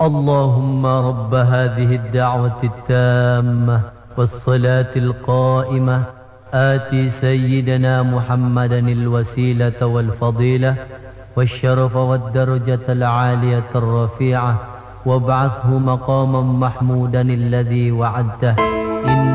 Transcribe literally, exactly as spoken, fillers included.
اللهم رب هذه الدعوة التامة والصلاة القائمة آتي سيدنا محمدا الوسيلة والفضيلة والشرف والدرجة العالية الرفيعة وابعثه مقاما محمودا الذي وعدته. إن